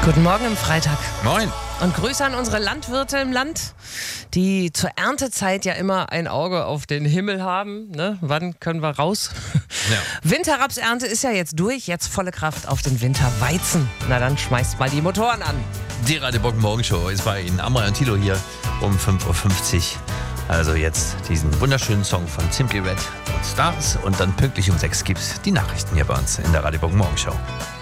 Guten Morgen im Freitag. Moin. Und Grüße an unsere Landwirte im Land, die zur Erntezeit ja immer ein Auge auf den Himmel haben. Ne? Wann können wir raus? Ja. Winterrapsernte ist ja jetzt durch, jetzt volle Kraft auf den Winterweizen. Na dann schmeißt mal die Motoren an. Die Radio Bock Morgenshow ist bei Ihnen. Amrei und Thilo hier um 5.50 Uhr. Also jetzt diesen wunderschönen Song von Simply Red und Stars. Und dann pünktlich um 6 gibt's die Nachrichten hier bei uns in der Radio Bock Morgenshow.